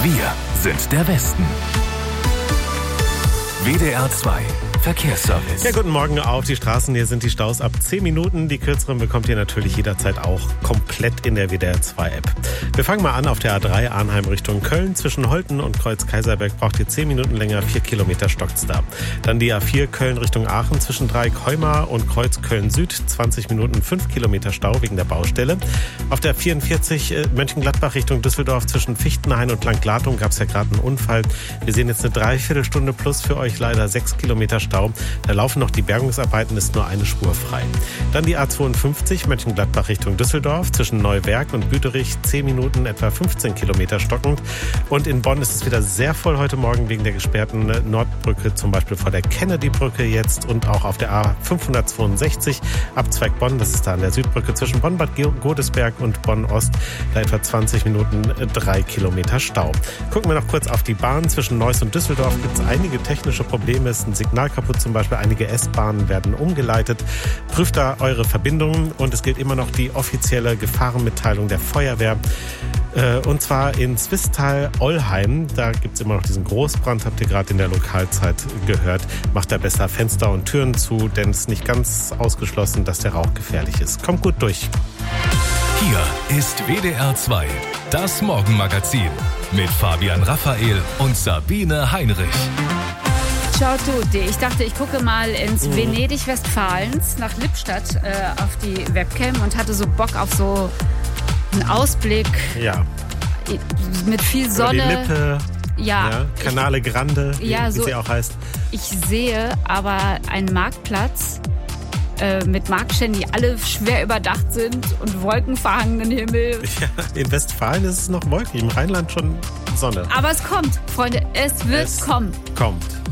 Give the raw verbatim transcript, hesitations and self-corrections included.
Wir sind der Westen. W D R zwei Verkehrsservice. Ja, guten Morgen auf die Straßen. Hier sind die Staus ab zehn Minuten. Die kürzeren bekommt ihr natürlich jederzeit auch komplett in der W D R zwei App. Wir fangen mal an auf der A drei Arnheim Richtung Köln. Zwischen Holten und Kreuz Kaiserberg braucht ihr zehn Minuten länger. vier Kilometer stockt's da. Dann die A vier Köln Richtung Aachen zwischen Dreieck-Heumar und Kreuz Köln Süd. zwanzig Minuten, fünf Kilometer Stau wegen der Baustelle. Auf der vierundvierzig Mönchengladbach Richtung Düsseldorf zwischen Fichtenhain und Langladung gab es ja gerade einen Unfall. Wir sehen jetzt eine Dreiviertelstunde plus für euch leider sechs Kilometer Stau. Da laufen noch die Bergungsarbeiten, ist nur eine Spur frei. Dann die A zweiundfünfzig Mönchengladbach Richtung Düsseldorf zwischen Neuwerk und Büderich zehn Minuten, etwa fünfzehn Kilometer stockend. Und in Bonn ist es wieder sehr voll heute Morgen wegen der gesperrten Nordbrücke, zum Beispiel vor der Kennedy-Brücke jetzt und auch auf der A fünfhundertzweiundsechzig Abzweig Bonn, das ist da an der Südbrücke zwischen Bonn-Bad Godesberg und Bonn-Ost, da etwa zwanzig Minuten, drei Kilometer Stau. Gucken wir noch kurz auf die Bahn. Zwischen Neuss und Düsseldorf gibt es einige technische Probleme, ist ein Signal kaputt, zum Beispiel einige S-Bahnen werden umgeleitet. Prüft da eure Verbindungen und es gilt immer noch die offizielle Gefahrenmitteilung der Feuerwehr. Und zwar in Swisttal-Ollheim, da gibt es immer noch diesen Großbrand, habt ihr gerade in der Lokalzeit gehört. Macht da besser Fenster und Türen zu, denn es ist nicht ganz ausgeschlossen, dass der Rauch gefährlich ist. Kommt gut durch. Hier ist W D R zwei, das Morgenmagazin mit Fabian Raphael und Sabine Heinrich. Ciao tutti. Ich dachte, ich gucke mal ins mhm. Venedig Westfalens nach Lippstadt äh, auf die Webcam und hatte so Bock auf so einen Ausblick. Ja. Mit viel Sonne. Über die Lippe. Ja. ja Canale Grande, wie, ja, so, wie sie auch heißt. Ich sehe aber einen Marktplatz äh, mit Marktständen, die alle schwer überdacht sind und wolkenverhangenen Himmel. Ja, in Westfalen ist es noch wolkig, im Rheinland schon Sonne. Aber es kommt, Freunde, es wird es kommen. Kommt.